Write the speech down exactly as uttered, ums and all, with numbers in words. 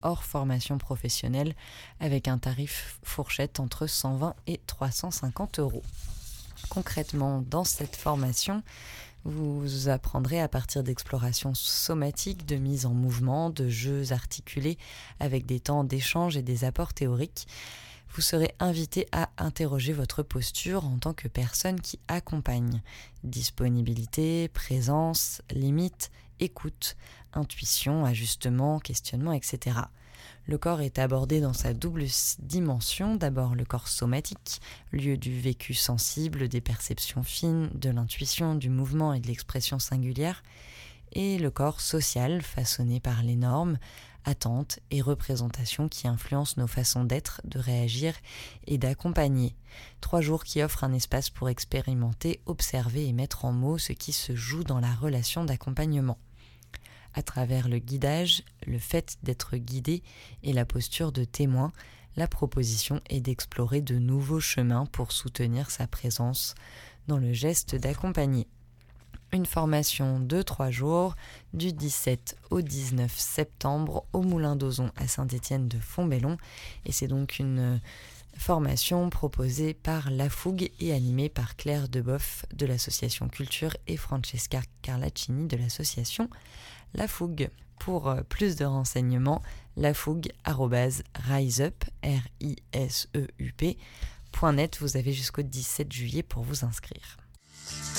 hors formation professionnelle avec un tarif fourchette entre cent vingt et trois cent cinquante euros. Concrètement, dans cette formation, vous apprendrez à partir d'explorations somatiques, de mise en mouvement, de jeux articulés avec des temps d'échange et des apports théoriques. Vous serez invité à interroger votre posture en tant que personne qui accompagne. Disponibilité, présence, limite, écoute, intuition, ajustement, questionnement, et cetera. Le corps est abordé dans sa double dimension, d'abord le corps somatique, lieu du vécu sensible, des perceptions fines, de l'intuition, du mouvement et de l'expression singulière, et le corps social, façonné par les normes, attentes et représentations qui influencent nos façons d'être, de réagir et d'accompagner. Trois jours qui offrent un espace pour expérimenter, observer et mettre en mots ce qui se joue dans la relation d'accompagnement. À travers le guidage, le fait d'être guidé et la posture de témoin, la proposition est d'explorer de nouveaux chemins pour soutenir sa présence dans le geste d'accompagner. Une formation de trois jours du dix-sept au dix-neuf septembre au Moulin d'Ozon à Saint-Étienne-de-Fontbellon, et c'est donc une formation proposée par La Fougue et animée par Claire Deboeuf de l'association Culture et Francesca Carlacini de l'association La Fougue. Pour plus de renseignements, lafougue arobase riseup r i s e u p point net. Vous avez jusqu'au dix-sept juillet pour vous inscrire.